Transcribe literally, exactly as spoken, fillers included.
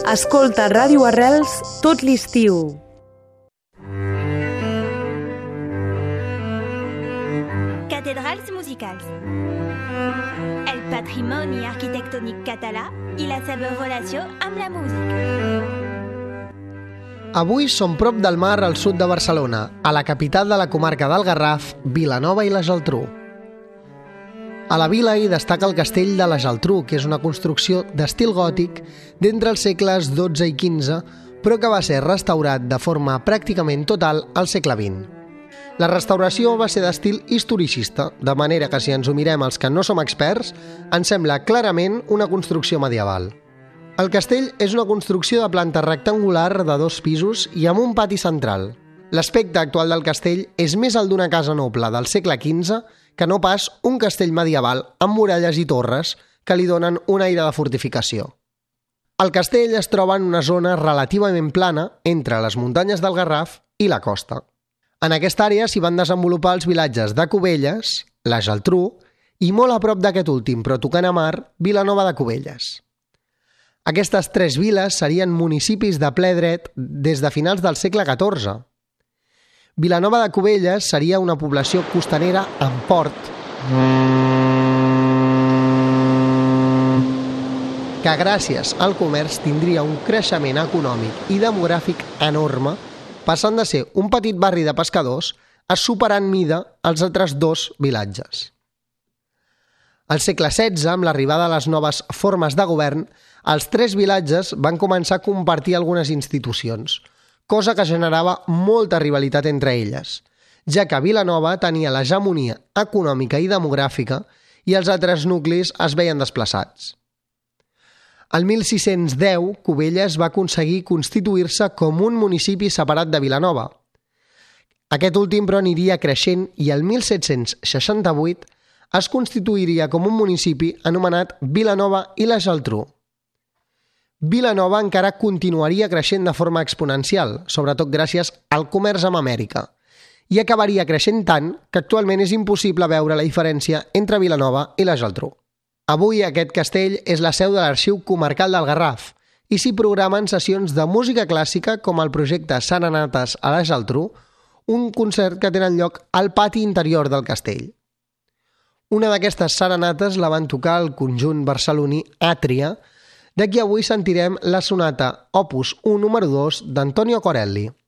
Escolta Ràdio Arrels tot l'estiu. Cathédrales musicals. El patrimoni arquitectònic català i la seva relació amb la música. Avui som prop del mar al sud de Barcelona, a la capital de la comarca del Garraf, Vilanova i la Geltrú. A la vila hi destaca el castell de la Geltrú, que és una construcció d'estil gòtic d'entre els segles dotze i quinze, però que va ser restaurat de forma pràcticament total al segle vint. La restauració va ser d'estil historicista, de manera que si ens ho mirem els que no som experts, ens sembla clarament una construcció medieval. El castell és una construcció de planta rectangular de dos pisos i amb un pati central. L'aspecte actual del castell és més el d'una casa noble del segle quinze que no pas un castell medieval amb muralles i torres que li donen un aire de fortificació. El castell es troba en una zona relativament plana entre les muntanyes del Garraf i la costa. En aquesta àrea s'hi van desenvolupar els vilatges de Cubelles, la Geltrú i molt a prop d'aquest últim, però tocant a mar, Vilanova de Cubelles. Aquestes tres viles serien municipis de ple dret des de finals del segle catorze. Vilanova de Cubelles seria una població costanera amb port que gràcies al comerç tindria un creixement econòmic i demogràfic enorme, passant de ser un petit barri de pescadors a superar en mida els altres dos vilatges. Al segle setze, amb l'arribada de les noves formes de govern, els tres vilatges van començar a compartir algunes institucions, cosa que generava molta rivalitat entre elles, ja que Vilanova tenia l'hegemonia econòmica i demogràfica i els altres nuclis es veien desplaçats. El mil sis-cents deu, Cubelles va aconseguir constituir-se com un municipi separat de Vilanova. Aquest últim, però, aniria creixent i el mil set-cents seixanta-vuit es constituiria com un municipi anomenat Vilanova i la Geltrú. Vilanova encara continuaria creixent de forma exponencial, sobretot gràcies al comerç amb Amèrica, i acabaria creixent tant que actualment és impossible veure la diferència entre Vilanova i la Geltrú. Avui aquest castell és la seu de l'Arxiu Comarcal del Garraf i s'hi programen sessions de música clàssica com el projecte Serenates a la Geltrú, un concert que tenen lloc al pati interior del castell. Una d'aquestes serenates la van tocar el conjunt barceloní Àtria, de qui avui sentirem la sonata Opus u número dos d'Antonio Corelli.